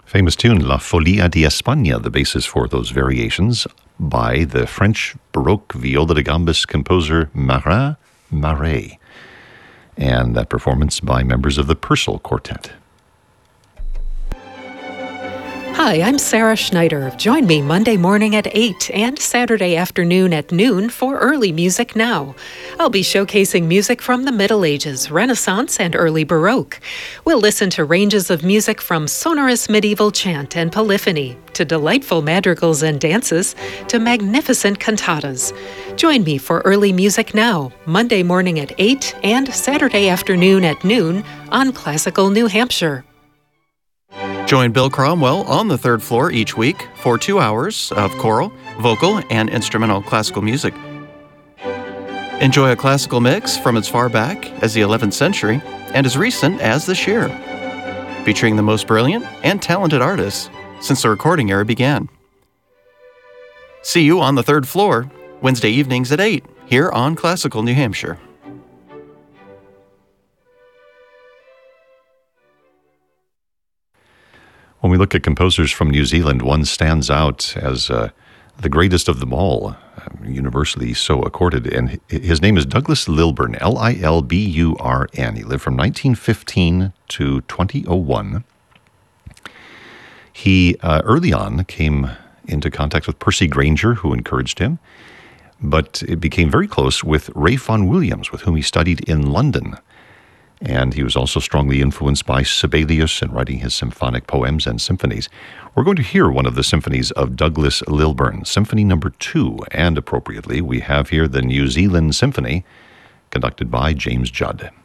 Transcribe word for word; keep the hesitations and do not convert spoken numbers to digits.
Famous tune, La Folia di España, the basis for those variations by the French Baroque viola da gambas composer Marin Marais, and that performance by members of the Purcell Quartet. Hi, I'm Sarah Schneider. Join me Monday morning at eight and Saturday afternoon at noon for Early Music Now. I'll be showcasing music from the Middle Ages, Renaissance, and early Baroque. We'll listen to ranges of music from sonorous medieval chant and polyphony, to delightful madrigals and dances, to magnificent cantatas. Join me for Early Music Now, Monday morning at eight and Saturday afternoon at noon on Classical New Hampshire. Join Bill Cromwell on the third floor each week for two hours of choral, vocal, and instrumental classical music. Enjoy a classical mix from as far back as the eleventh century and as recent as this year, featuring the most brilliant and talented artists since the recording era began. See you on the third floor, Wednesday evenings at eight, here on Classical New Hampshire. When we look at composers from New Zealand, one stands out as uh, the greatest of them all, um, universally so accorded, and his name is Douglas Lilburn, L I L B U R N. He lived from nineteen fifteen to twenty oh one. He, uh, early on, came into contact with Percy Grainger, who encouraged him, but it became very close with Ray Vaughan Williams, with whom he studied in London. And he was also strongly influenced by Sibelius in writing his symphonic poems and symphonies. We're going to hear one of the symphonies of Douglas Lilburn, Symphony Number Two, and appropriately, we have here the New Zealand Symphony, conducted by James Judd.